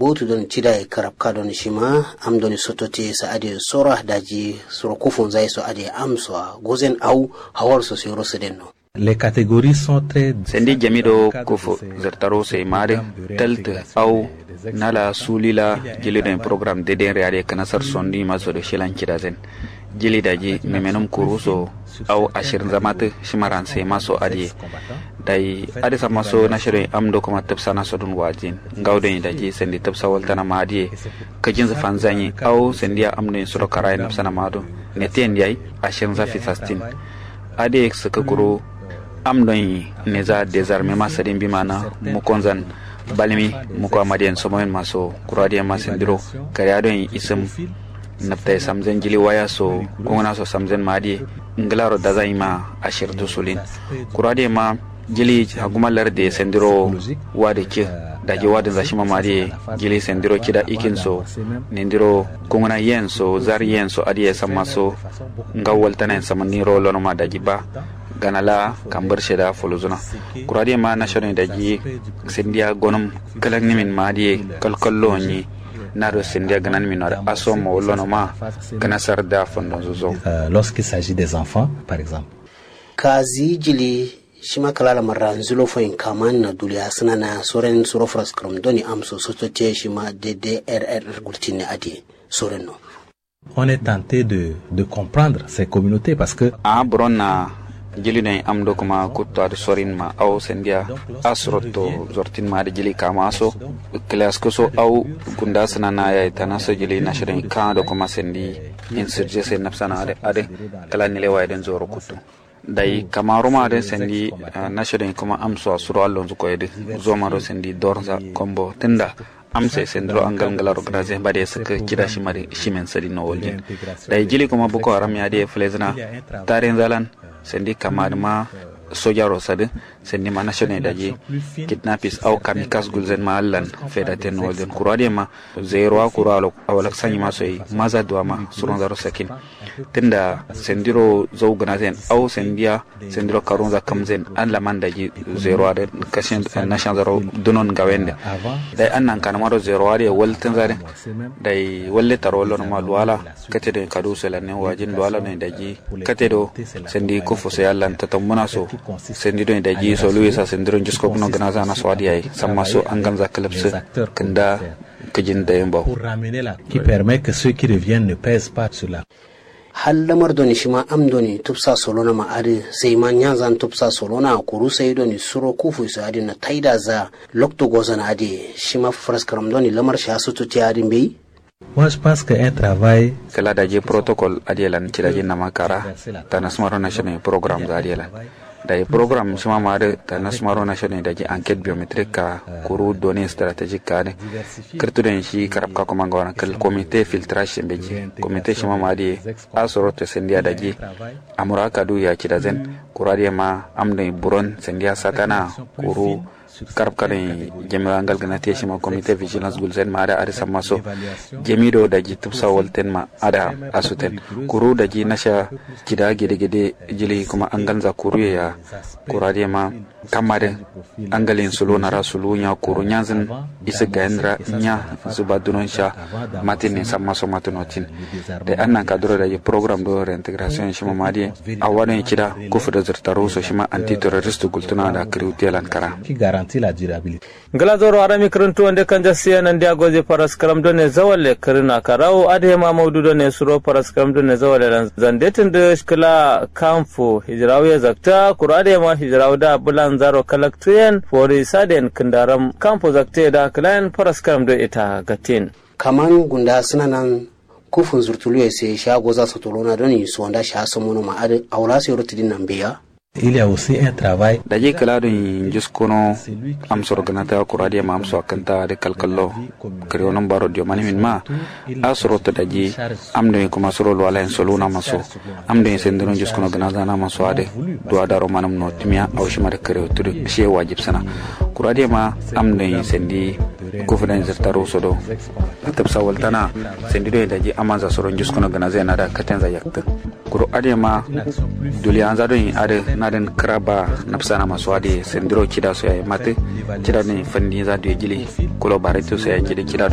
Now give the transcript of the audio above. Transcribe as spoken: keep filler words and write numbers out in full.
botu don cida e karabka don shima am don sotote sa ade sora daji soro kufun zai so ade amso gozen au hawar so siro sedenno. Les catégories sont très sendi jamido kufu zertaro se mare telt au nala sulila jili den programme de den reade kanasar sondi maso de shilan kidazen jili daji memenum kuruso au ashir zamate shimaran se maso adi dai ade samaso na shire amdo kuma tafsana sodun wajin ngawden daji sendi tafsa waltana madi kajin za fanzani au sendia amne suro karai nafsana mado neten yai ashir za fisastin ade suka kuro amdon neza désarmement sadin bimana mukonzan balmi muko amadian somoyen maso kuradiya masendiro kariadon isum naptay samzen jili waya so gongana so samzen madi nglaro dazaima ashir dusulin kuradiya ma jili hagumalar de sendiro wade ke daji wadin zashima madi jili sendiro kida ikin so nendiro gongana yen so zar yen so adiye samaso ngawal tanen samaniro lono ma daji ba ganala kambar sheda folozuna kurade ma national daji sendia gonum kalang nimin madi kalkallo ni naro sendia ganan minor aso mo lono ma kana sarda fondon zozo lorsqu'il s'agit des enfants par exemple kazi jili shima kalala maran zulo fo in kaman na duliya sana na soren suro fraskram doni amso sotote shima D D R R gultine adi soreno. On est tenté de de comprendre ces communautés parce que a bronna jili ne amdo kuma kutto ad sorin ma aw sendia asroto zortin ma de jili kamaso class ko so aw gunda sanana ya tanaso jili nashirin kan do kuma sendi insurge sen nafsana ade ade kala ni lewa den zoro kutto dai kamaruma de sendi nashirin kuma amso asuro allon zu koyede zomaro sendi dorza kombo tenda amse sendro angal ngalaro graze bade saka kida shi mari shimen sadi no wolje dai jili kuma buko haram ya de flezna taren zalan sendi kamadma sojaro sade sendi manashone daji kidnapis au kamikas gulzen ma allan fedaten wolden kurade ma zero kuralo awalak sanyi masoyi maza duama suron zaro sakin tunda sendiro zauгнаzen au sendia sendiro karunza kamzen alla mandaji zero ade kashin nashan zaro dunon gawende dai annan kan maro zero ade walten zare dai walle tarolo no malwala katede kadu selane wajin wala ne daji katedo sendi ko fose allan tatamuna so sendido daji so luisa sendiro jisko no gnaza na swadi ay samaso anganza clubs kanda kajin da yamba pour ramener la qui permet que ceux qui reviennent ne pèsent pas sur la hallamar doni shima amdoni tupsa solona ma ade sai man yanzan tupsa solona kuru sai doni suro kufu sai ade na taida za lokto gozana ade shima fraskaram doni lamar sha sutu tiarin bai. Moi je pense que un travail kala daje protocol adielan tidaje na makara tanasmaro national programme za adielan dai programme suma mare tanasmaro national daje enquête biométrique ka kuru données stratégiques ka ne kertu den shi karab ka kuma ngona kal comité filtration beji comité shima mari asorote sendia daje amura kadu ya kidazen kurade ma amne buron sendia satana kuru karab kane jemira ngal ganati shima comité vigilance gulzen ma ada ari samaso jemido daji tupsa wolten ma ada asuten kuru daji nasha kida gede gede jili kuma anganza kuru ya kurade ma kamare angalin sulu na rasulu nya kuru nyanzin isa gaendra nya zuba dunon sha matine samaso matunotin de annan kadro daji program do reintegration shima madi awane kida kufu da zirtaro so shima anti terrorist gultuna da kriutelan kara la durabilité. Glazoro arami kruntu ande kanja siya ndia goje paras karam done zawale karina karau ade ma maudu done suro paras karam done zawale zandetin de shkala kamfu hijrawiya zakta kurade ma hijrawda bulan zaro kalaktuyen fori saden kandaram kamfu zakte da klan paras karam do ita gatin kaman gunda sunanan kufun zurtulu ya sai shago za su tolona doni su wanda sha samono ma ade aula sai rutidin nan biya. Il y a aussi un travail daje kalado juskono am sorganata kurade ma am so akanta de kalkallo kare onon baro dio mani min ma asroto daje am de kuma soro wala en soluna maso am de sendron juskono ganaza na maso ade do adaro manam no timia aw shima de kare tudu she wajib sana kurade ma am de sendi ko fudan zertaro sodo tabsa waltana sendi do daje amaza soro juskono ganaza na da katenza yakta kuro ade ma duli anza do ade naden kraba napsana maswadi sendiro kida so ya mate kida ne fandi za do jili kulo barito so ya jili kida